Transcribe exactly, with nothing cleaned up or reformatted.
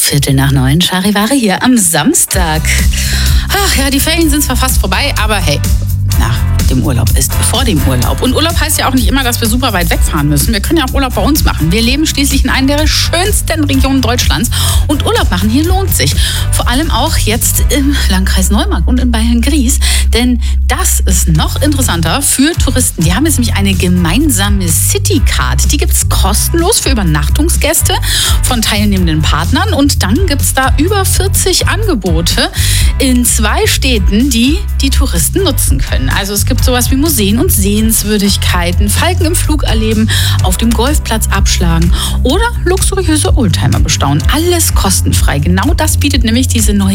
Viertel nach neun, Charivari hier am Samstag. Ach ja, die Ferien sind zwar fast vorbei, aber hey, nach dem Urlaub ist vor dem Urlaub. Und Urlaub heißt ja auch nicht immer, dass wir super weit wegfahren müssen. Wir können ja auch Urlaub bei uns machen. Wir leben schließlich in einer der schönsten Regionen Deutschlands. Und Urlaub machen hier lohnt sich. Vor allem auch jetzt im Landkreis Neumarkt und in Bayern-Gries. Denn das ist noch interessanter für Touristen. Die haben jetzt nämlich eine gemeinsame Citycard. Die gibt es kostenlos für Übernachtungsgäste von teilnehmenden Partnern. Und dann gibt es da über vierzig Angebote in zwei Städten, die die Touristen nutzen können. Also es gibt sowas wie Museen und Sehenswürdigkeiten, Falken im Flug erleben, auf dem Golfplatz abschlagen oder luxuriöse Oldtimer bestaunen. Alles kostenfrei. Genau das bietet nämlich diese neue